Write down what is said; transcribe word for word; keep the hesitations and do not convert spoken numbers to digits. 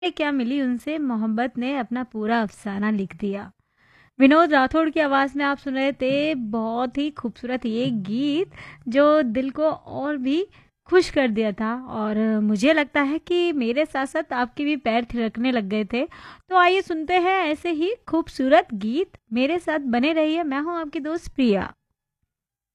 क्या मिली उनसे, मोहब्बत ने अपना पूरा अफसाना लिख दिया। विनोद राठौड़ की आवाज़ में आप सुन रहे थे बहुत ही खूबसूरत ये गीत जो दिल को और भी खुश कर दिया था। और मुझे लगता है कि मेरे साथ साथ आपके भी पैर थिरकने लग गए थे। तो आइए सुनते हैं ऐसे ही खूबसूरत गीत, मेरे साथ बने रहिए। मैं हूं आपकी दोस्त प्रिया।